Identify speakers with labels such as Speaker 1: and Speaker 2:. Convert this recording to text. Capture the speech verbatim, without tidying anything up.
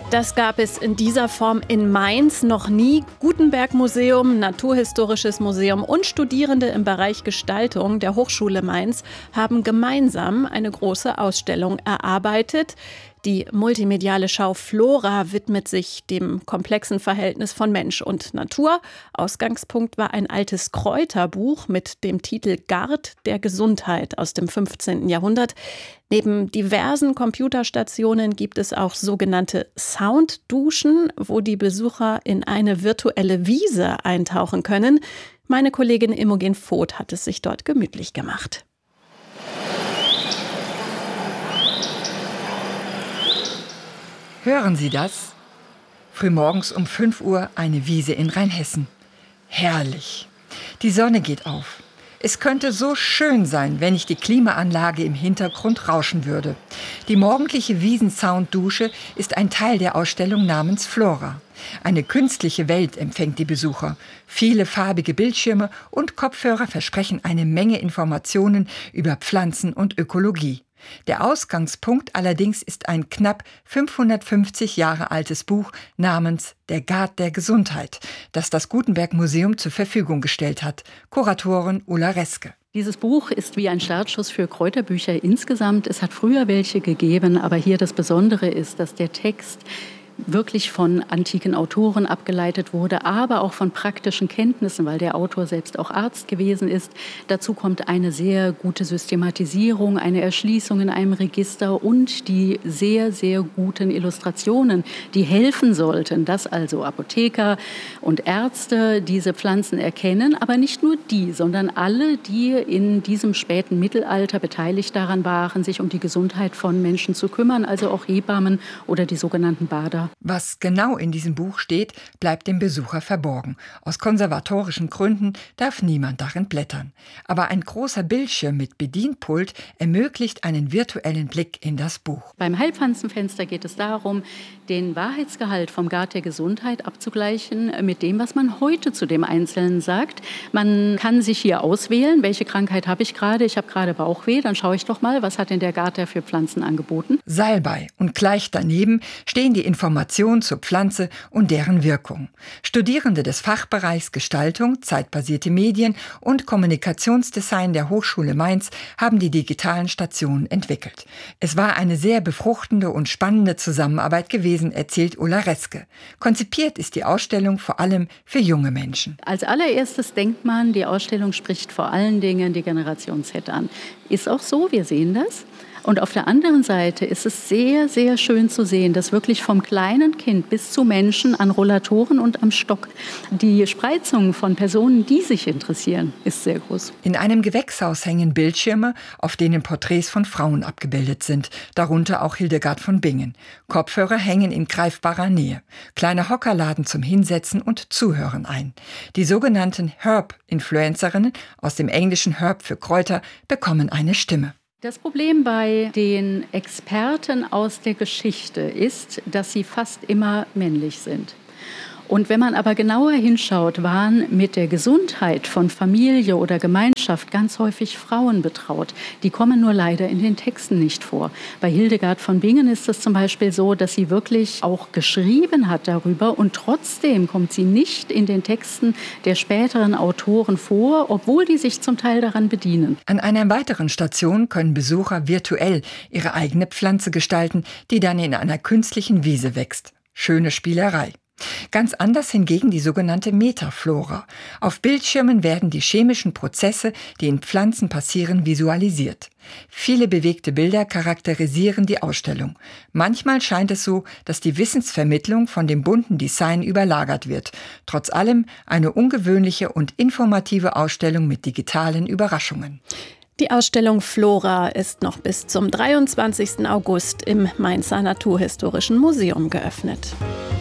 Speaker 1: Das gab es in dieser Form in Mainz noch nie. Gutenberg-Museum, Naturhistorisches Museum und Studierende im Bereich Gestaltung der Hochschule Mainz haben gemeinsam eine große Ausstellung erarbeitet. Die multimediale Schau Flora widmet sich dem komplexen Verhältnis von Mensch und Natur. Ausgangspunkt war ein altes Kräuterbuch mit dem Titel Gard der Gesundheit aus dem fünfzehnten Jahrhundert. Neben diversen Computerstationen gibt es auch sogenannte Soundduschen, wo die Besucher in eine virtuelle Wiese eintauchen können. Meine Kollegin Imogen Voth hat es sich dort gemütlich gemacht.
Speaker 2: Hören Sie das? Frühmorgens um fünf Uhr eine Wiese in Rheinhessen. Herrlich. Die Sonne geht auf. Es könnte so schön sein, wenn nicht die Klimaanlage im Hintergrund rauschen würde. Die morgendliche Wiesensounddusche ist ein Teil der Ausstellung namens Flora. Eine künstliche Welt empfängt die Besucher. Viele farbige Bildschirme und Kopfhörer versprechen eine Menge Informationen über Pflanzen und Ökologie. Der Ausgangspunkt allerdings ist ein knapp fünfhundertfünfzig Jahre altes Buch namens Der Gard der Gesundheit, das das Gutenberg-Museum zur Verfügung gestellt hat. Kuratorin Ulla Reske.
Speaker 3: Dieses Buch ist wie ein Startschuss für Kräuterbücher insgesamt. Es hat früher welche gegeben, aber hier das Besondere ist, dass der Text wirklich von antiken Autoren abgeleitet wurde, aber auch von praktischen Kenntnissen, weil der Autor selbst auch Arzt gewesen ist. Dazu kommt eine sehr gute Systematisierung, eine Erschließung in einem Register und die sehr, sehr guten Illustrationen, die helfen sollten, dass also Apotheker und Ärzte diese Pflanzen erkennen, aber nicht nur die, sondern alle, die in diesem späten Mittelalter beteiligt daran waren, sich um die Gesundheit von Menschen zu kümmern, also auch Hebammen oder die sogenannten Bader.
Speaker 2: Was genau in diesem Buch steht, bleibt dem Besucher verborgen. Aus konservatorischen Gründen darf niemand darin blättern. Aber ein großer Bildschirm mit Bedienpult ermöglicht einen virtuellen Blick in das Buch.
Speaker 3: Beim Heilpflanzenfenster geht es darum, den Wahrheitsgehalt vom Gard der Gesundheit abzugleichen mit dem, was man heute zu dem Einzelnen sagt. Man kann sich hier auswählen, welche Krankheit habe ich gerade. Ich habe gerade Bauchweh, dann schaue ich doch mal, was hat denn der Gard für Pflanzen angeboten.
Speaker 2: Salbei und gleich daneben stehen die Informationen zur Pflanze und deren Wirkung. Studierende des Fachbereichs Gestaltung, zeitbasierte Medien und Kommunikationsdesign der Hochschule Mainz haben die digitalen Stationen entwickelt. Es war eine sehr befruchtende und spannende Zusammenarbeit gewesen, erzählt Ulla Reske. Konzipiert ist die Ausstellung vor allem für junge Menschen.
Speaker 3: Als allererstes denkt man, die Ausstellung spricht vor allen Dingen die Generation Z an. Ist auch so, wir sehen das. Und auf der anderen Seite ist es sehr, sehr schön zu sehen, dass wirklich vom kleinen Kind bis zu Menschen an Rollatoren und am Stock die Spreizung von Personen, die sich interessieren, ist sehr groß.
Speaker 2: In einem Gewächshaus hängen Bildschirme, auf denen Porträts von Frauen abgebildet sind, darunter auch Hildegard von Bingen. Kopfhörer hängen in greifbarer Nähe. Kleine Hocker laden zum Hinsetzen und Zuhören ein. Die sogenannten Herb-Influencerinnen, aus dem englischen Herb für Kräuter, bekommen eine Stimme.
Speaker 3: Das Problem bei den Experten aus der Geschichte ist, dass sie fast immer männlich sind. Und wenn man aber genauer hinschaut, waren mit der Gesundheit von Familie oder Gemeinschaft ganz häufig Frauen betraut. Die kommen nur leider in den Texten nicht vor. Bei Hildegard von Bingen ist es zum Beispiel so, dass sie wirklich auch geschrieben hat darüber und trotzdem kommt sie nicht in den Texten der späteren Autoren vor, obwohl die sich zum Teil daran bedienen.
Speaker 2: An einer weiteren Station können Besucher virtuell ihre eigene Pflanze gestalten, die dann in einer künstlichen Wiese wächst. Schöne Spielerei. Ganz anders hingegen die sogenannte Metaflora. Auf Bildschirmen werden die chemischen Prozesse, die in Pflanzen passieren, visualisiert. Viele bewegte Bilder charakterisieren die Ausstellung. Manchmal scheint es so, dass die Wissensvermittlung von dem bunten Design überlagert wird. Trotz allem eine ungewöhnliche und informative Ausstellung mit digitalen Überraschungen.
Speaker 1: Die Ausstellung Flora ist noch bis zum dreiundzwanzigsten August im Mainzer Naturhistorischen Museum geöffnet.